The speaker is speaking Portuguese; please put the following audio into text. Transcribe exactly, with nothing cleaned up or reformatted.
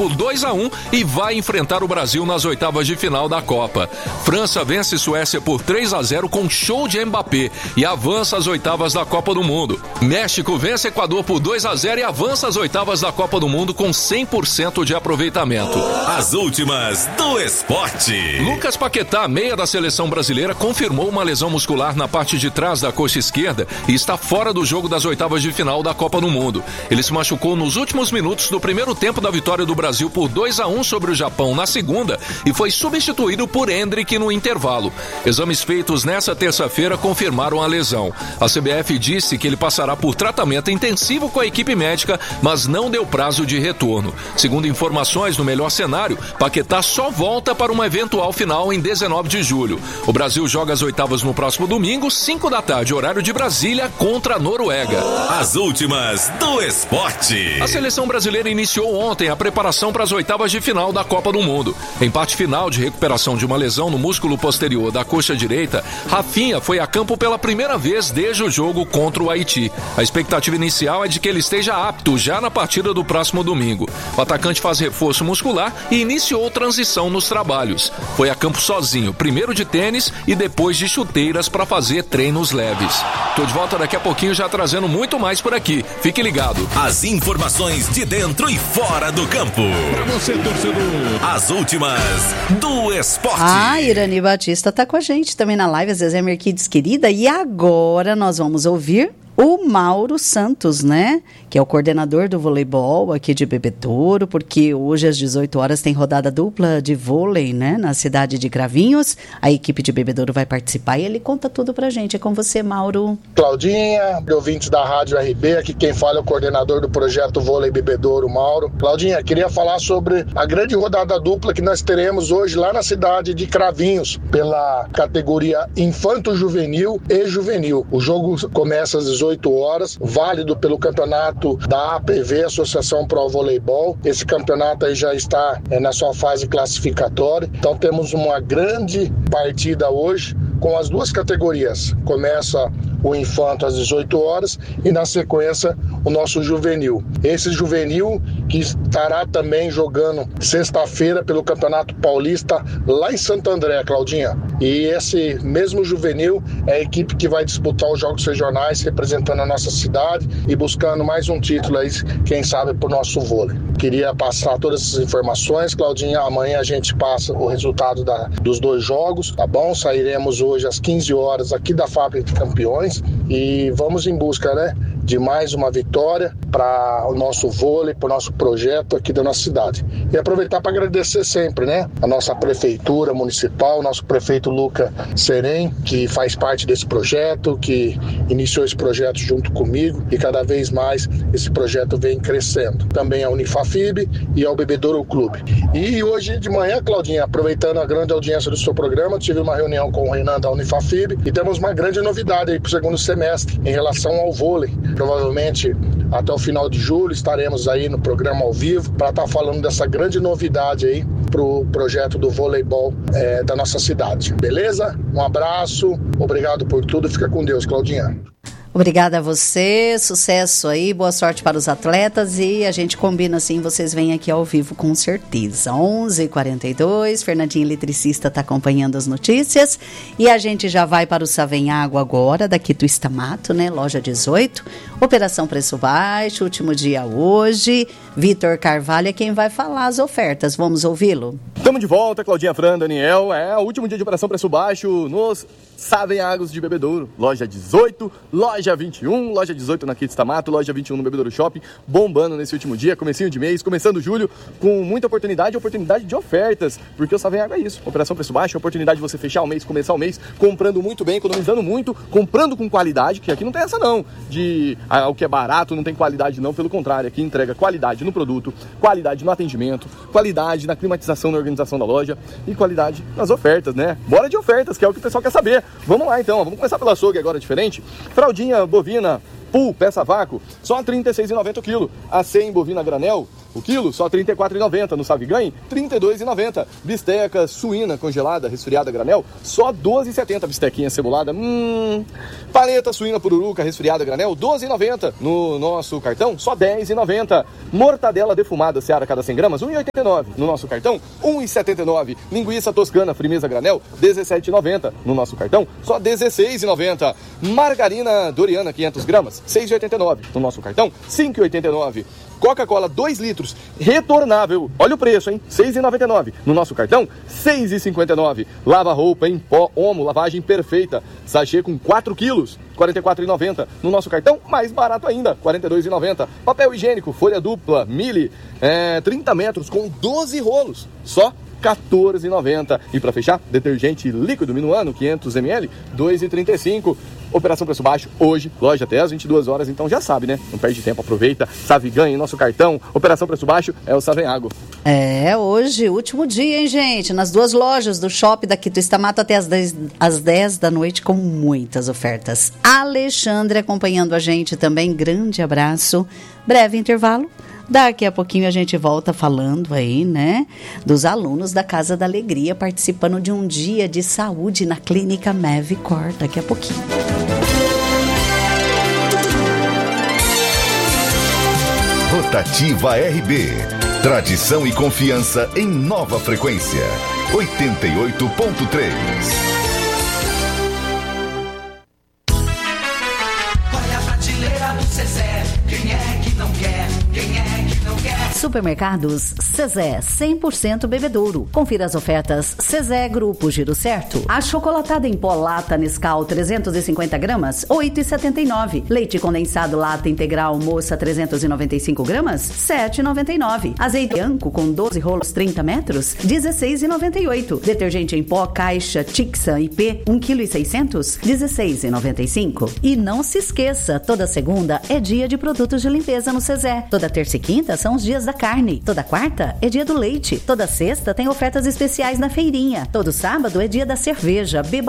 por dois a um e vai enfrentar o Brasil nas oitavas de final da Copa. França vence Suécia por três a zero com show de Mbappé e avança às oitavas da Copa do Mundo. México vence Equador por dois a zero e avança às oitavas da Copa do Mundo com cem por cento de aproveitamento. As últimas do esporte. Lucas Paquetá, meia da seleção brasileira, confirmou uma lesão muscular na parte de trás da coxa esquerda e está fora do jogo das oitavas de final da Copa do Mundo. Ele se machucou nos últimos minutos do primeiro tempo da vitória do Brasil por dois a um sobre o Japão na segunda e foi substituído por Endrick no intervalo. Exames feitos nessa terça-feira confirmaram a lesão. A C B F disse que ele passará por tratamento intensivo com a equipe médica, mas não deu prazo de retorno. Segundo informações, no melhor cenário, Paquetá só volta para uma eventual final em dezenove de julho. O Brasil joga as oitavas no próximo domingo, cinco da tarde, horário de Brasília, contra a Noruega. As últimas do esporte. A seleção brasileira iniciou ontem a preparação para as oitavas de final da Copa do Mundo. Em parte final de recuperação de uma lesão no músculo posterior da coxa direita, Rafinha foi a campo pela primeira vez desde o jogo contra o Haiti. A expectativa inicial é de que ele esteja apto já na partida do próximo domingo. O atacante faz reforço muscular e iniciou transição nos trabalhos. Foi a campo sozinho, primeiro de tênis e depois de chuteiras para fazer treinos leves. Tô de volta daqui a pouquinho já trazendo muito mais por aqui. Fique ligado. As informações de dentro e fora do campo. Pra você, torcedor. As últimas do esporte. Ah, Irani Batista tá com a gente também na live, a Zezé Merquides querida. E agora nós vamos ouvir o Mauro Santos, né? Que é o coordenador do voleibol aqui de Bebedouro, porque hoje às dezoito horas tem rodada dupla de vôlei, né? Na cidade de Cravinhos. A equipe de Bebedouro vai participar e ele conta tudo pra gente. É com você, Mauro. Claudinha, ouvintes da Rádio R B, aqui quem fala é o coordenador do projeto Vôlei Bebedouro, Mauro. Claudinha, queria falar sobre a grande rodada dupla que nós teremos hoje lá na cidade de Cravinhos, pela categoria Infanto-Juvenil e Juvenil. O jogo começa às dezoito horas, válido pelo campeonato da A P V, Associação Pro Voleibol. Esse campeonato aí já está é, na sua fase classificatória, então temos uma grande partida hoje com as duas categorias. Começa o Infanto às dezoito horas e na sequência o nosso Juvenil. Esse Juvenil que estará também jogando sexta-feira pelo Campeonato Paulista lá em Santo André, Claudinha. E esse mesmo Juvenil é a equipe que vai disputar os Jogos Regionais representando a nossa cidade e buscando mais um título aí, quem sabe, pro nosso vôlei. Queria passar todas essas informações, Claudinha. Amanhã a gente passa o resultado da, dos dois jogos, tá bom? Sairemos hoje às quinze horas aqui da Fábrica de Campeões e vamos em busca, né, de mais uma vitória para o nosso vôlei, para o nosso projeto aqui da nossa cidade. E aproveitar para agradecer sempre, né, a nossa prefeitura municipal, o nosso prefeito Luca Serem, que faz parte desse projeto, que iniciou esse projeto junto comigo e cada vez mais esse projeto vem crescendo. Também a Unifafib e ao Bebedouro Clube. E hoje de manhã, Claudinha, aproveitando a grande audiência do seu programa, tive uma reunião com o Renan da Unifafib e temos uma grande novidade aí para o segundo semestre em relação ao vôlei. Provavelmente até o final de julho estaremos aí no programa ao vivo para estar tá falando dessa grande novidade aí pro projeto do voleibol é, da nossa cidade. Beleza? Um abraço, obrigado por tudo, fica com Deus, Claudinha. Obrigada a você, sucesso aí, boa sorte para os atletas e a gente combina assim, vocês vêm aqui ao vivo com certeza. onze e quarenta e dois, Fernandinho Eletricista está acompanhando as notícias e a gente já vai para o Savenhago agora, daqui do Estamato, né, loja dezoito, Operação Preço Baixo, último dia hoje, Vitor Carvalho é quem vai falar as ofertas, vamos ouvi-lo? Estamos de volta, Claudinha, Fran, Daniel, é o último dia de Operação Preço Baixo nos Savenhagos de Bebedouro, loja dezoito, loja vinte e um, loja dezoito na Kids Tamato, loja vinte e um no Bebedouro Shopping, bombando nesse último dia, comecinho de mês, começando julho, com muita oportunidade, oportunidade de ofertas, porque o Savenhago é isso, Operação Preço Baixo, oportunidade de você fechar o mês, começar o mês, comprando muito bem, economizando muito, comprando com qualidade, que aqui não tem essa não, de ah, o que é barato não tem qualidade não, pelo contrário, aqui entrega qualidade no produto, qualidade no atendimento, qualidade na climatização, na organização da loja e qualidade nas ofertas, né? Bora de ofertas, que é o que o pessoal quer saber. Vamos lá então, vamos começar pelo açougue agora diferente. Fraldinha bovina Pool, peça vácuo, só trinta e seis reais e noventa centavos o quilo. A cem bovina granel, o quilo só trinta e quatro reais e noventa centavos. No Saviganhe, trinta e dois reais e noventa centavos. Bisteca suína congelada, resfriada a granel, só doze reais e setenta centavos. Bistequinha cebolada, hum... paleta suína pururuca resfriada a granel, doze reais e noventa centavos. No nosso cartão, só dez reais e noventa centavos. Mortadela defumada Seara cada cem gramas, um real e oitenta e nove centavos. No nosso cartão, um real e setenta e nove centavos. Linguiça toscana frimeza granel, dezessete reais e noventa centavos. No nosso cartão, só dezesseis reais e noventa centavos. Margarina Doriana quinhentas gramas, seis reais e oitenta e nove centavos. No nosso cartão, cinco reais e oitenta e nove centavos. Coca-Cola dois litros, retornável, olha o preço, hein? seis reais e noventa e nove centavos. No nosso cartão, seis reais e cinquenta e nove centavos. Lava-roupa em pó Omo, lavagem perfeita, sachê com quatro quilos, quarenta e quatro reais e noventa centavos. No nosso cartão, mais barato ainda, quarenta e dois reais e noventa centavos. Papel higiênico, folha dupla, Mili, é, trinta metros com doze rolos, só quatorze reais e noventa centavos. E para fechar, detergente líquido Minuano, quinhentos mililitros, dois reais e trinta e cinco centavos. Operação Preço Baixo, hoje, loja até às vinte e duas horas, então já sabe, né? Não perde tempo, aproveita, Saviganhe, nosso cartão. Operação Preço Baixo é o Savenhago. É, hoje, último dia, hein, gente? Nas duas lojas do shopping daqui do Estamato até às dez, às dez da noite, com muitas ofertas. Alexandre acompanhando a gente também, grande abraço. Breve intervalo. Daqui a pouquinho a gente volta falando aí, né, dos alunos da Casa da Alegria participando de um dia de saúde na Clínica Mevicor. Daqui a pouquinho. Rotativa R B. Tradição e confiança em nova frequência. oitenta e oito ponto três. Olha a prateleira do Zezé. Quem é que não quer? Quem é que não quer? Supermercados Zezé, cem por cento bebedouro. Confira as ofertas Zezé Grupo Giro Certo. A chocolatada em pó lata Nescau trezentos e cinquenta gramas, oito reais e setenta e nove centavos. Leite condensado lata integral moça trezentos e noventa e cinco gramas, sete reais e noventa e nove centavos. Azeite branco com doze rolos trinta metros, dezesseis reais e noventa e oito centavos. Detergente em pó caixa Tixa I P um vírgula seis quilos, dezesseis reais e noventa e cinco centavos. E não se esqueça, toda segunda é dia de produtos de limpeza no Zezé. Toda terça e quinta são os dias da carne. Toda quarta é dia do leite. Toda sexta tem ofertas especiais na feirinha. Todo sábado é dia da cerveja. Beba